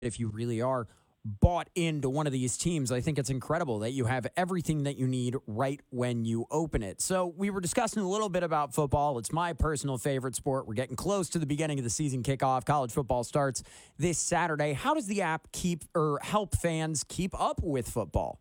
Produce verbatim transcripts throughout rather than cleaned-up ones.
if you really are bought into one of these teams. I think it's incredible that you have everything that you need right when you open it. So, we were discussing a little bit about football. It's my personal favorite sport. We're getting close to the beginning of the season kickoff. College football starts this Saturday. How does the app keep or help fans keep up with football?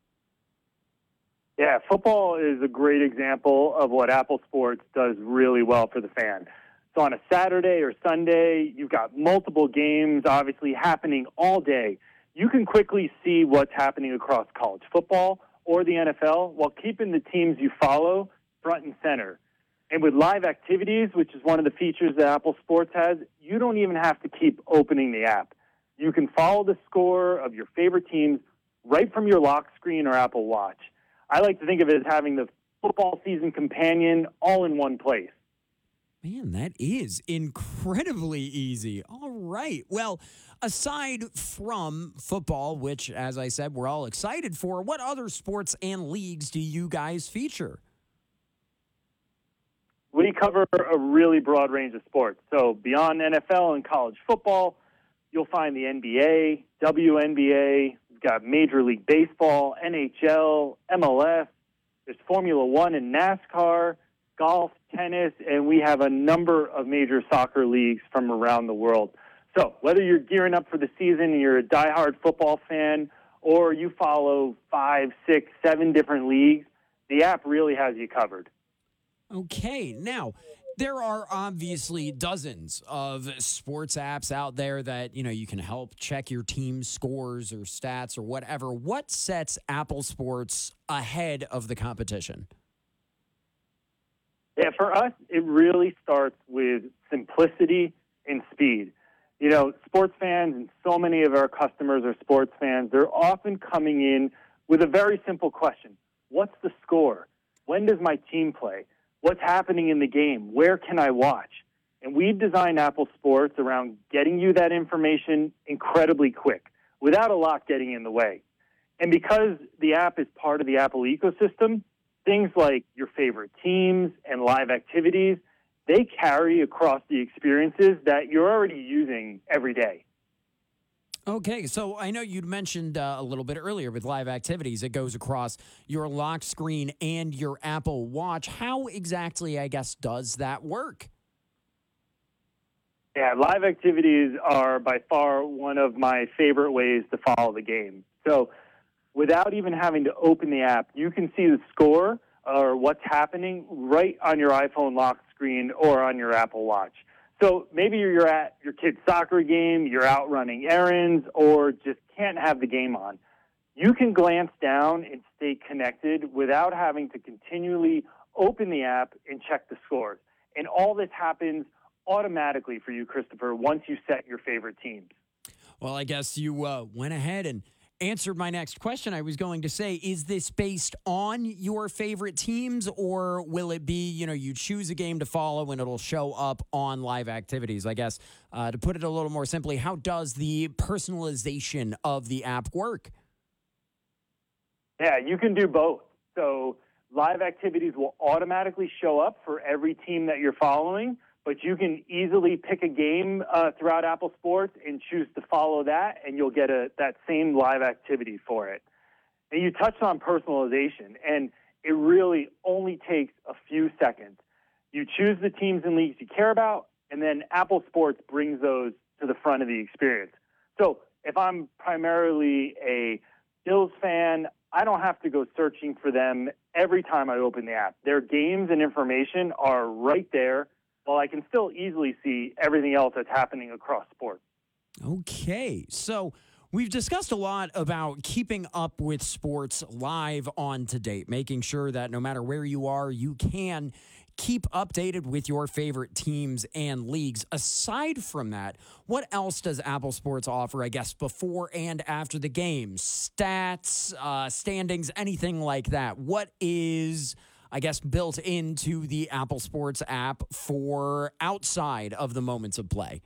Yeah, football is a great example of what Apple Sports does really well for the fan. So on a Saturday or Sunday, you've got multiple games obviously happening all day. You can quickly see what's happening across college football or the N F L while keeping the teams you follow front and center. And with live activities, which is one of the features that Apple Sports has, you don't even have to keep opening the app. You can follow the score of your favorite teams right from your lock screen or Apple Watch. I like to think of it as having the football season companion all in one place. Man, that is incredibly easy. All right. Well, aside from football, which, as I said, we're all excited for, what other sports and leagues do you guys feature? We cover a really broad range of sports. So beyond N F L and college football, you'll find the N B A, W N B A, we've got Major League Baseball, N H L, M L S, there's Formula One and NASCAR, golf, tennis, and we have a number of major soccer leagues from around the world. So whether you're gearing up for the season and you're a diehard football fan, or you follow five, six, seven different leagues, the app really has you covered. Okay. Now, there are obviously dozens of sports apps out there that, you know, you can help check your team's scores or stats or whatever. What sets Apple Sports ahead of the competition? Yeah, for us, it really starts with simplicity and speed. You know, sports fans and so many of our customers are sports fans. They're often coming in with a very simple question. What's the score? When does my team play? What's happening in the game? Where can I watch? And we've designed Apple Sports around getting you that information incredibly quick without a lot getting in the way. And because the app is part of the Apple ecosystem, things like your favorite teams and live activities, they carry across the experiences that you're already using every day. Okay, so I know you'd mentioned uh, a little bit earlier with live activities, it goes across your lock screen and your Apple Watch. How exactly, I guess, does that work? Yeah, live activities are by far one of my favorite ways to follow the game. So without even having to open the app, you can see the score or what's happening right on your iPhone lock screen or on your Apple Watch. So maybe you're at your kid's soccer game, you're out running errands, or just can't have the game on. You can glance down and stay connected without having to continually open the app and check the scores. And all this happens automatically for you, Christopher, once you set your favorite teams. Well, I guess you uh, went ahead and answered my next question. I was going to say, is this based on your favorite teams, or will it be, you know, you choose a game to follow and it'll show up on live activities? I guess uh, to put it a little more simply, how does the personalization of the app work? Yeah, you can do both. So live activities will automatically show up for every team that you're following, but you can easily pick a game uh, throughout Apple Sports and choose to follow that, and you'll get a, that same live activity for it. And you touched on personalization, and it really only takes a few seconds. You choose the teams and leagues you care about, and then Apple Sports brings those to the front of the experience. So if I'm primarily a Bills fan, I don't have to go searching for them every time I open the app. Their games and information are right there, while I can still easily see everything else that's happening across sports. Okay, so we've discussed a lot about keeping up with sports live on to date, making sure that no matter where you are, you can keep updated with your favorite teams and leagues. Aside from that, what else does Apple Sports offer, I guess, before and after the game? Stats, uh, standings, anything like that. What is, I guess, built into the Apple Sports app for outside of the moments of play?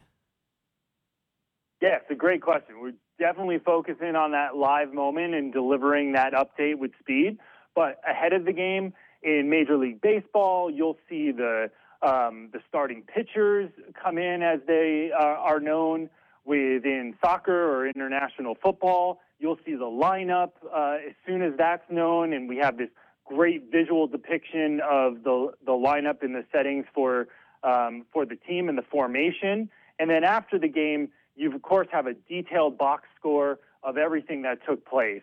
Yeah, it's a great question. We're definitely focusing on that live moment and delivering that update with speed. But ahead of the game, in Major League Baseball, you'll see the um, the starting pitchers come in as they uh, are known. within soccer or international football. You'll see the lineup uh, as soon as that's known, and we have this great visual depiction of the the lineup and the settings for um, for the team and the formation. And then after the game, you of course have a detailed box score of everything that took place.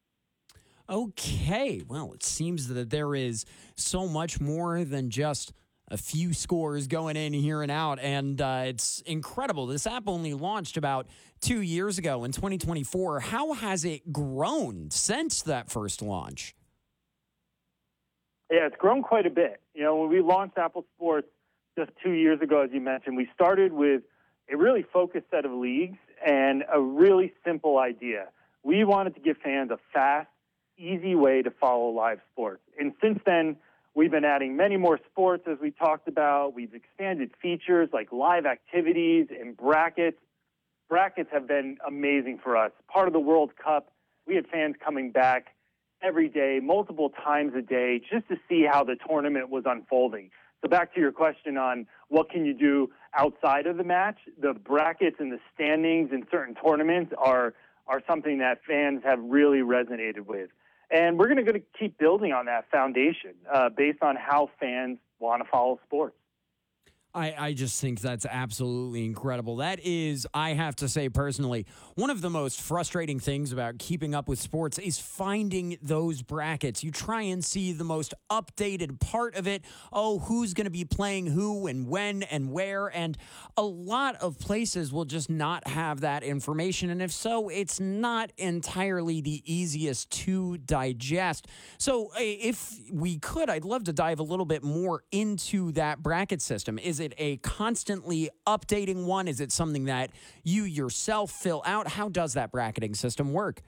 Okay, well, it seems that there is so much more than just a few scores going in here and out, and uh, it's incredible. This app only launched about two years ago in twenty twenty-four. How has it grown since that first launch? Yeah, it's grown quite a bit. You know, when we launched Apple Sports just two years ago, as you mentioned, we started with a really focused set of leagues and a really simple idea. We wanted to give fans a fast, easy way to follow live sports. And since then, we've been adding many more sports, as we talked about. We've expanded features like live activities and brackets. Brackets have been amazing for us. Part of the World Cup, we had fans coming back every day, multiple times a day, just to see how the tournament was unfolding. So back to your question on what can you do outside of the match, the brackets and the standings in certain tournaments are are something that fans have really resonated with. And we're going to keep building on that foundation uh, based on how fans want to follow sports. I, I just think that's absolutely incredible. That is, I have to say personally, one of the most frustrating things about keeping up with sports is finding those brackets. You try and see the most updated part of it. Oh, who's going to be playing who and when and where. And a lot of places will just not have that information. And if so, it's not entirely the easiest to digest. So if we could, I'd love to dive a little bit more into that bracket system. Is it a constantly updating one? Is it something that you yourself fill out? How does that bracketing system work?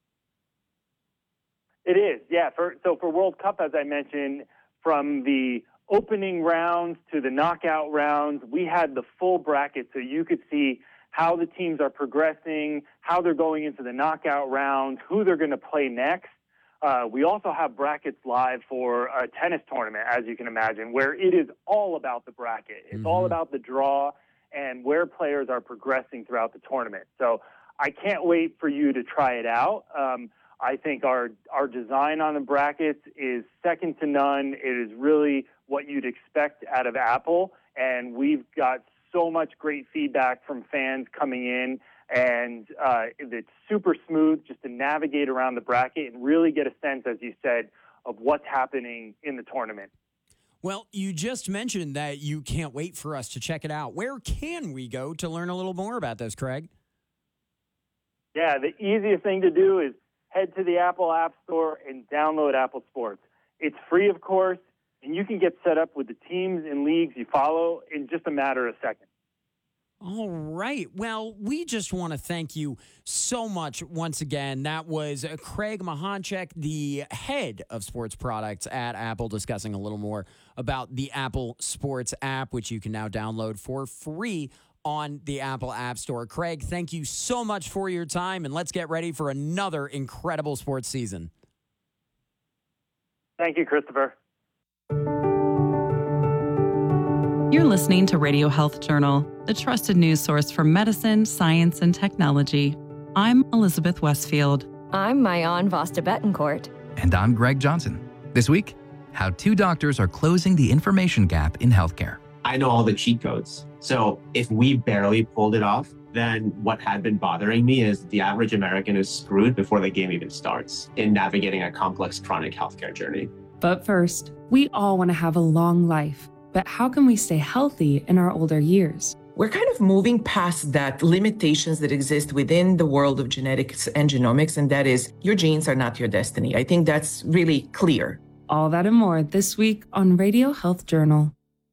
It is, yeah. For, so for World Cup, as I mentioned, from the opening rounds to the knockout rounds, we had the full bracket so you could see how the teams are progressing, how they're going into the knockout rounds, who they're going to play next. Uh, we also have brackets live for a tennis tournament, as you can imagine, where it is all about the bracket. It's mm-hmm. all about the draw and where players are progressing throughout the tournament. So I can't wait for you to try it out. Um, I think our our design on the brackets is second to none. It is really what you'd expect out of Apple, and we've got so much great feedback from fans coming in. And uh, it's super smooth just to navigate around the bracket and really get a sense, as you said, of what's happening in the tournament. Well, you just mentioned that you can't wait for us to check it out. Where can we go to learn a little more about this, Craig? Yeah, the easiest thing to do is head to the Apple App Store and download Apple Sports. It's free, of course, and you can get set up with the teams and leagues you follow in just a matter of seconds. All right. Well, we just want to thank you so much once again. That was Craig Mahanchek, the head of sports products at Apple, discussing a little more about the Apple Sports app, which you can now download for free on the Apple App Store. Craig, thank you so much for your time, and let's get ready for another incredible sports season. Thank you, Christopher. You're listening to Radio Health Journal, the trusted news source for medicine, science, and technology. I'm Elizabeth Westfield. I'm Mayan Vasta Betancourt. And I'm Greg Johnson. This week, how two doctors are closing the information gap in healthcare. I know all the cheat codes. So if we barely pulled it off, then what had been bothering me is the average American is screwed before the game even starts in navigating a complex chronic healthcare journey. But first, we all want to have a long life. But how can we stay healthy in our older years? We're kind of moving past that limitations that exist within the world of genetics and genomics, and that is your genes are not your destiny. I think that's really clear. All that and more this week on Radio Health Journal.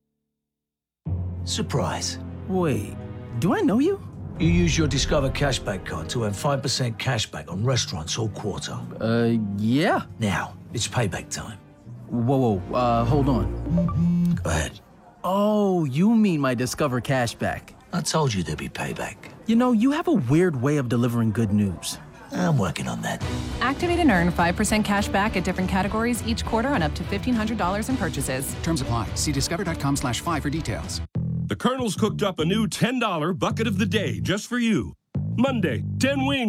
Surprise. Wait, do I know you? You use your Discover Cashback card to earn five percent cashback on restaurants all quarter. Uh, yeah. Now, it's payback time. Whoa, whoa, uh, hold on. Go ahead. Oh, you mean my Discover Cashback. I told you there'd be payback. You know, you have a weird way of delivering good news. I'm working on that. Activate and earn five percent cash back at different categories each quarter on up to fifteen hundred dollars in purchases. Terms apply. See discover.com slash five for details. The Colonel's cooked up a new ten dollar bucket of the day just for you. Monday, ten wings.